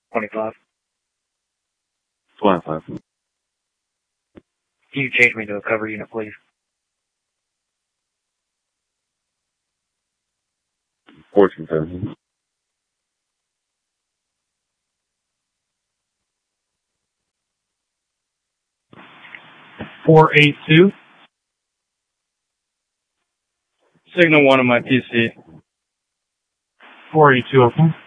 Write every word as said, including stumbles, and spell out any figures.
twenty-five. twenty-five. Can you change me to a cover unit, please? fourteen seventeen. four eight two. Signal one on my P C. four eight two, okay.